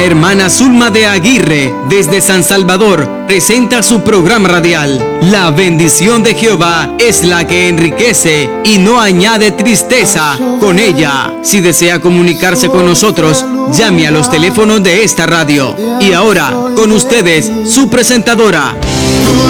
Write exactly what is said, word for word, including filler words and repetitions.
hermana Zulma de Aguirre, desde San Salvador, presenta su programa radial. La bendición de Jehová es la que enriquece y no añade tristeza con ella. Si desea comunicarse con nosotros, llame a los teléfonos de esta radio. Y ahora, con ustedes, su presentadora,